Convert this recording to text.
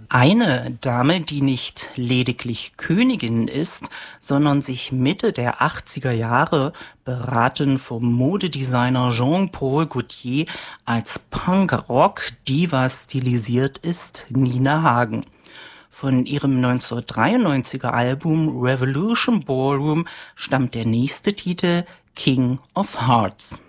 Eine Dame, die nicht lediglich Königin ist, sondern sich Mitte der 80er Jahre, beraten vom Modedesigner Jean-Paul Gaultier, als Punk-Rock-Diva stilisiert, ist Nina Hagen. Von ihrem 1993er Album Revolution Ballroom stammt der nächste Titel King of Hearts.